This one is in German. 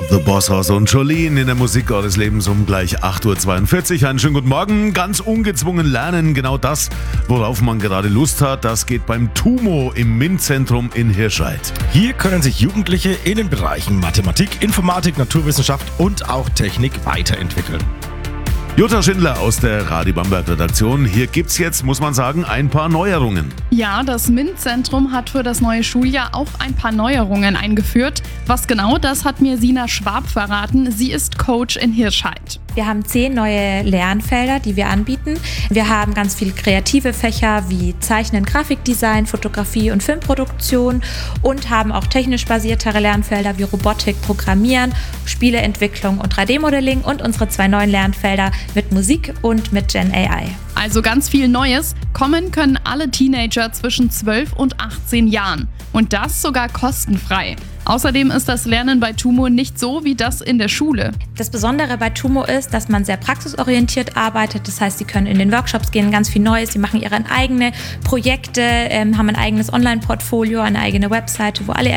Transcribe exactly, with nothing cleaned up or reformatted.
The Boss Hoss und Jolene in der Musik eures Lebens um gleich acht Uhr zweiundvierzig. Einen schönen guten Morgen. Ganz ungezwungen lernen, genau das, worauf man gerade Lust hat. Das geht beim TUMO im MINT-Zentrum in Hirscheid. Hier können sich Jugendliche in den Bereichen Mathematik, Informatik, Naturwissenschaft und auch Technik weiterentwickeln. Jutta Schindler aus der Radio Bamberg-Redaktion. Hier gibt's jetzt, muss man sagen, ein paar Neuerungen. Ja, das MINT-Zentrum hat für das neue Schuljahr auch ein paar Neuerungen eingeführt. Was genau, das hat mir Sina Schwab verraten. Sie ist Coach in Hirscheid. Wir haben zehn neue Lernfelder, die wir anbieten. Wir haben ganz viele kreative Fächer wie Zeichnen, Grafikdesign, Fotografie und Filmproduktion und haben auch technisch basiertere Lernfelder wie Robotik, Programmieren, Spieleentwicklung und drei D-Modelling und unsere zwei neuen Lernfelder mit Musik und mit Gen A I. Also ganz viel Neues. Kommen können alle Teenager zwischen zwölf und achtzehn Jahren. Und das sogar kostenfrei. Außerdem ist das Lernen bei TUMO nicht so wie das in der Schule. Das Besondere bei TUMO ist, dass man sehr praxisorientiert arbeitet. Das heißt, sie können in den Workshops gehen, ganz viel Neues. Sie machen ihre eigenen Projekte, ähm, haben ein eigenes Online-Portfolio, eine eigene Webseite, wo alle